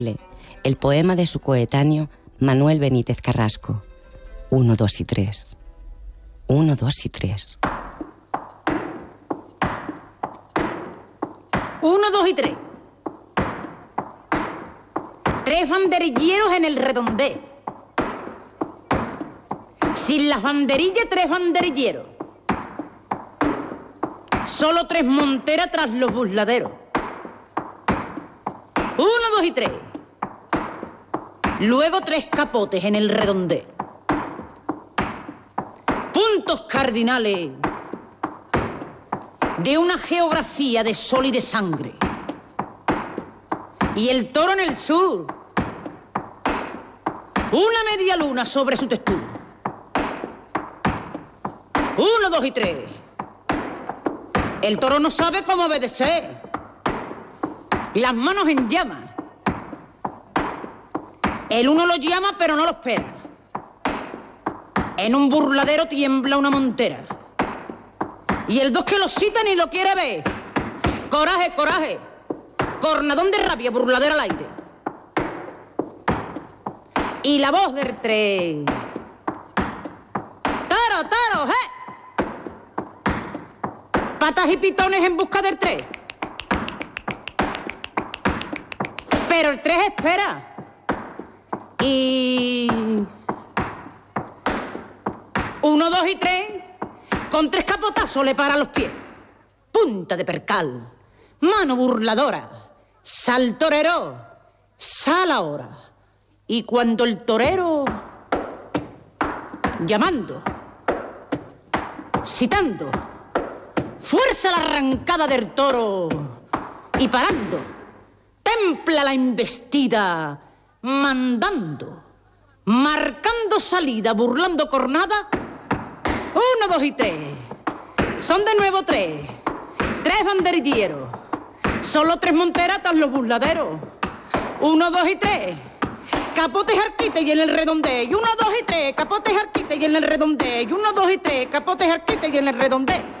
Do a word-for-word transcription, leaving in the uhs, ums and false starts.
El poema de su coetáneo Manuel Benítez Carrasco. Uno, dos y tres. Uno, dos y tres. Uno, dos y tres. Tres banderilleros en el redondé. Sin las banderillas, tres banderilleros. Solo tres monteras tras los busladeros. Uno, dos y tres. Luego tres capotes en el redondé. Puntos cardinales de una geografía de sol y de sangre. Y el toro en el sur. Una media luna sobre su textura. Uno, dos y tres. El toro no sabe cómo obedecer. Las manos en llamas. El uno lo llama pero no lo espera. En un burladero tiembla una montera. Y el dos que lo cita ni lo quiere ver. Coraje, coraje. Cornadón de rabia, burladero al aire. Y la voz del tres. ¡Toro, toro, eh! Patas y pitones en busca del tres. Pero el tres espera. Y... Uno, dos y tres, con tres capotazos le para los pies. Punta de percal, mano burladora, sal torero, sal ahora. Y cuando el torero, llamando, citando, fuerza la arrancada del toro y parando, templa la embestida, mandando, marcando salida, burlando cornada. Uno, dos y tres. Son de nuevo tres. Tres banderilleros. Solo tres monteras tras los burladeros. Uno, dos y tres. Capotes arquite y en el redondé. Y uno, dos y tres. Capotes arquite y en el redondé. Y uno, dos y tres. Capotes arquite y en el redondé.